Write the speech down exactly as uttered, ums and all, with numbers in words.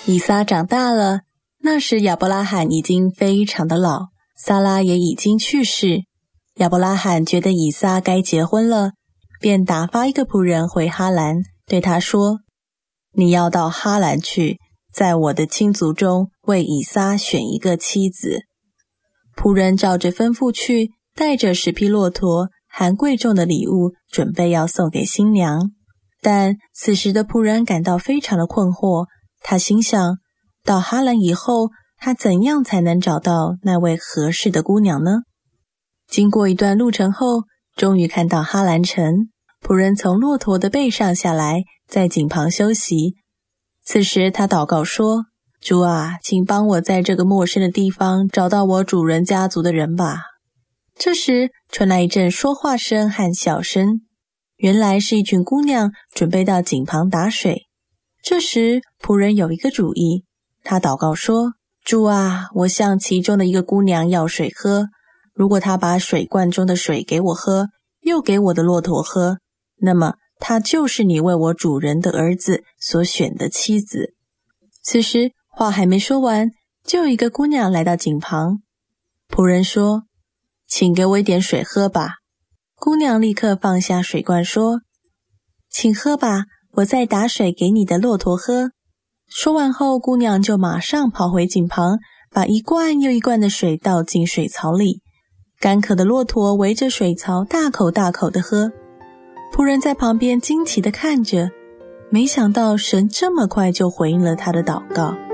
以撒长大了，那时亚伯拉罕已经非常的老，撒拉也已经去世。亚伯拉罕觉得以撒该结婚了，便打发一个仆人回哈兰，对他说：你要到哈兰去，在我的亲族中为以撒选一个妻子。仆人照着吩咐去，带着十匹骆驼含贵重的礼物，准备要送给新娘。但此时的仆人感到非常的困惑，他心想，到哈兰以后，他怎样才能找到那位合适的姑娘呢？经过一段路程后，终于看到哈兰城。仆人从骆驼的背上下来，在井旁休息。此时他祷告说：主啊，请帮我在这个陌生的地方找到我主人家族的人吧。这时传来一阵说话声和笑声，原来是一群姑娘准备到井旁打水。这时仆人有一个主意，他祷告说：主啊，我向其中的一个姑娘要水喝，如果她把水罐中的水给我喝，又给我的骆驼喝，那么她就是你为我主人的儿子所选的妻子。此时话还没说完，就有一个姑娘来到井旁。仆人说：请给我一点水喝吧。姑娘立刻放下水罐说：请喝吧，我再打水给你的骆驼喝。说完后，姑娘就马上跑回井旁，把一罐又一罐的水倒进水槽里。干渴的骆驼围着水槽大口大口地喝。仆人在旁边惊奇地看着，没想到神这么快就回应了他的祷告。